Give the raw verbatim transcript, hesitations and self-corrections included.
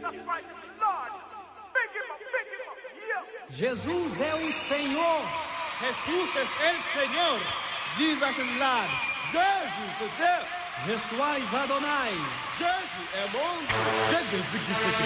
Jesus é o Senhor. Jesús es el Señor. Jesus is Lord. Jesus é Deus. Je suis Adonai. Jesus é bom. Jesus que se